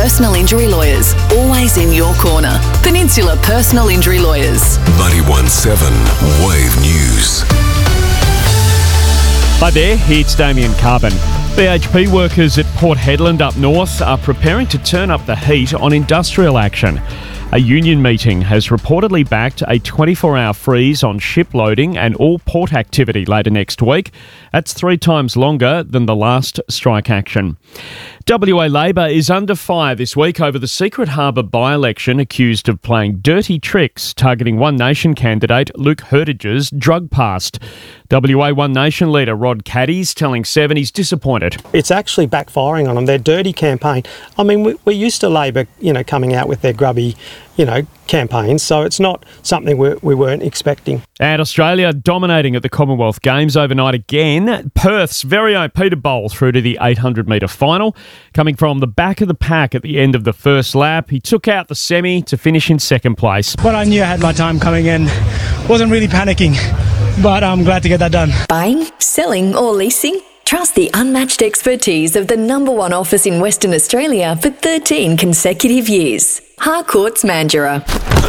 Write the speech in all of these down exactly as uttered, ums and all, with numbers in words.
personal injury lawyers, always in your corner. Peninsula Personal Injury Lawyers. ninety-one point seven Wave News. Hi there, it's Damien Carbon. B H P workers at Port Hedland up north are preparing to turn up the heat on industrial action. A union meeting has reportedly backed a twenty-four hour freeze on ship loading and all port activity later next week. That's three times longer than the last strike action. W A Labor is under fire this week over the Secret Harbour by-election, accused of playing dirty tricks targeting One Nation candidate Luke Hurtage's drug past. W A One Nation leader Rod Caddy's telling Seven he's disappointed. It's actually backfiring on them. Their dirty campaign. I mean, we, we're used to Labor, you know, coming out with their grubby, you know, campaigns, so it's not something we, we weren't expecting. And Australia dominating at the Commonwealth Games overnight again. Perth's very own Peter Bowl through to the eight hundred metre final. Coming from the back of the pack at the end of the first lap, he took out the semi to finish in second place. But I knew I had my time coming in. Wasn't really panicking, but I'm glad to get that done. Buying, selling or leasing? Trust the unmatched expertise of the number one office in Western Australia for thirteen consecutive years. Harcourts Mandurah.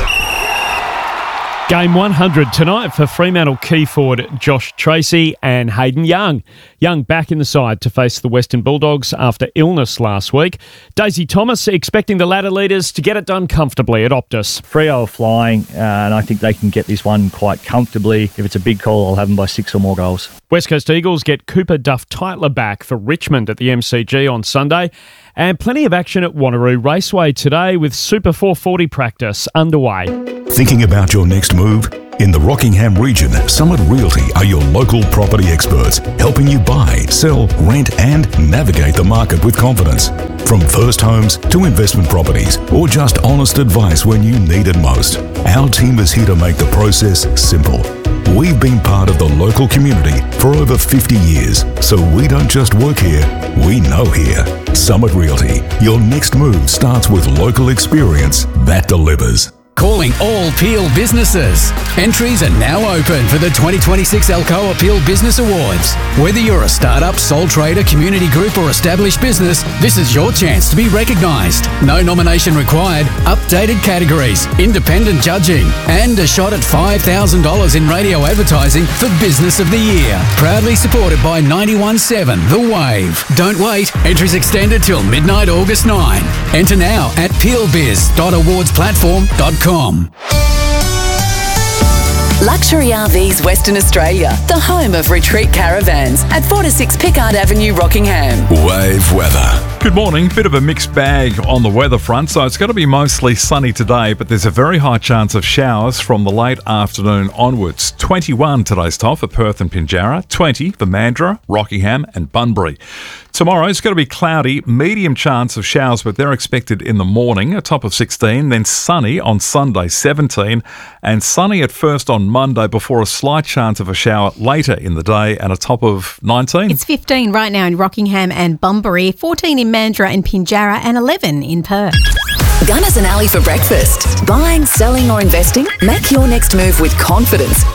Game one hundred tonight for Fremantle key forward Josh Tracy and Hayden Young. Young back in the side to face the Western Bulldogs after illness last week. Daisy Thomas expecting the ladder leaders to get it done comfortably at Optus. Freo are flying, uh, and I think they can get this one quite comfortably. If it's a big call, I'll have them by six or more goals. West Coast Eagles get Cooper Duff-Tytler back for Richmond at the M C G on Sunday. And plenty of action at Wanneroo Raceway today with Super four forty practice underway. Thinking about your next move? In the Rockingham region, Summit Realty are your local property experts, helping you buy, sell, rent and navigate the market with confidence. From first homes to investment properties or just honest advice when you need it most, our team is here to make the process simple. We've been part of the local community for over fifty years, so we don't just work here, we know here. Summit Realty, your next move starts with local experience that delivers. Calling all Peel businesses. Entries are now open for the twenty twenty-six Alcoa Peel Business Awards. Whether you're a startup, sole trader, community group or established business, this is your chance to be recognised. No nomination required, updated categories, independent judging and a shot at five thousand dollars in radio advertising for Business of the Year. Proudly supported by ninety-one point seven The Wave. Don't wait, entries extended till midnight August ninth. Enter now at peel biz dot awards platform dot com. Luxury R Vs Western Australia, the home of retreat caravans at four to six Pickard Avenue, Rockingham. Wave weather. Good morning. Bit of a mixed bag on the weather front, so it's going to be mostly sunny today, but there's a very high chance of showers from the late afternoon onwards. twenty-one today's top for Perth and Pinjarra, twenty for Mandurah, Rockingham and Bunbury. Tomorrow it's going to be cloudy, medium chance of showers, but they're expected in the morning, a top of sixteen, then sunny on Sunday, seventeen, and sunny at first on Monday before a slight chance of a shower later in the day and a top of nineteen. It's fifteen right now in Rockingham and Bunbury, fourteen in Mandurah and Pinjarra and eleven in Perth. Gunners and Ali for breakfast. Buying, selling or investing? Make your next move with confidence.